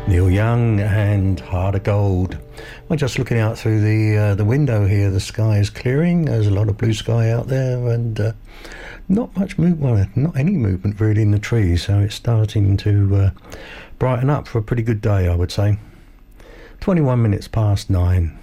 Neil Young and Heart of Gold. Well, just looking out through the window here, the sky is clearing. There's a lot of blue sky out there, and not much movement, well, not any movement really in the trees, so it's starting to brighten up for a pretty good day, I would say. 21 minutes past 9.